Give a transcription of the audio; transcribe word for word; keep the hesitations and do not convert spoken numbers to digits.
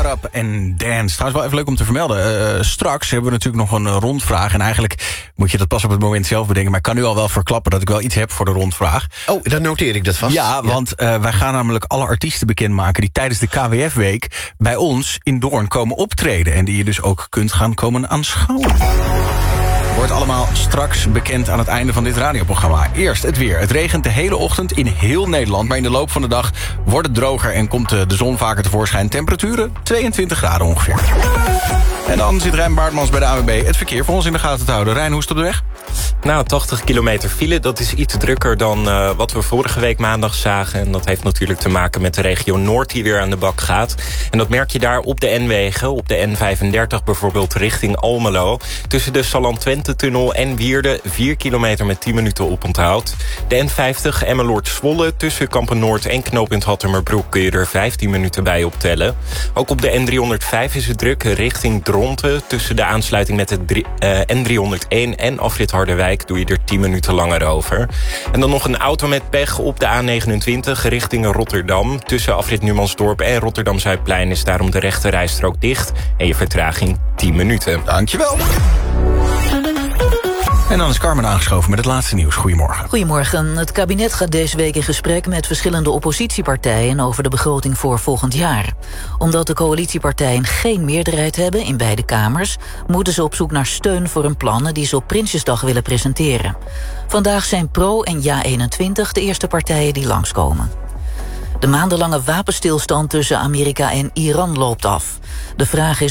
Up en Dance. Trouwens wel even leuk om te vermelden. Uh, straks hebben we natuurlijk nog een uh, rondvraag. En eigenlijk moet je dat pas op het moment zelf bedenken. Maar ik kan nu al wel verklappen dat ik wel iets heb voor de rondvraag. Oh, dan noteer ik dat vast. Ja, ja. want uh, wij gaan namelijk alle artiesten bekendmaken die tijdens de K W F-week bij ons in Doorn komen optreden. En die je dus ook kunt gaan komen aanschouwen. Wordt allemaal straks bekend aan het einde van dit radioprogramma. Eerst het weer. Het regent de hele ochtend in heel Nederland. Maar in de loop van de dag wordt het droger en komt de zon vaker tevoorschijn. Temperaturen tweeëntwintig graden ongeveer. En dan zit Rijn Baartmans bij de A N W B het verkeer voor ons in de gaten te houden. Rijn, hoe is het op de weg? Nou, tachtig kilometer file, dat is iets drukker dan uh, wat we vorige week maandag zagen. En dat heeft natuurlijk te maken met de regio Noord die weer aan de bak gaat. En dat merk je daar op de N-wegen, op de N vijfendertig bijvoorbeeld richting Almelo. Tussen de Salland-Twente-tunnel en Wierde, vier kilometer met tien minuten oponthoud. De N vijftig Emmeloord-Zwolle, tussen Kampen-Noord en knooppunt Hattemerbroek kun je er vijftien minuten bij optellen. Ook op de N driehonderdvijf is het druk richting Dronten. Tussen de aansluiting met de drie, uh, N driehonderdéén en afrit Harderwijk doe je er tien minuten langer over. En dan nog een auto met pech op de A negenentwintig richting Rotterdam. Tussen afrit Numansdorp en Rotterdam-Zuidplein is daarom de rechte rijstrook dicht. En je vertraging tien minuten. Dankjewel. En dan is Carmen aangeschoven met het laatste nieuws. Goedemorgen. Goedemorgen. Het kabinet gaat deze week in gesprek met verschillende oppositiepartijen over de begroting voor volgend jaar. Omdat de coalitiepartijen geen meerderheid hebben in beide kamers, moeten ze op zoek naar steun voor hun plannen die ze op Prinsjesdag willen presenteren. Vandaag zijn Pro en Ja eenentwintig de eerste partijen die langskomen. De maandenlange wapenstilstand tussen Amerika en Iran loopt af. De vraag is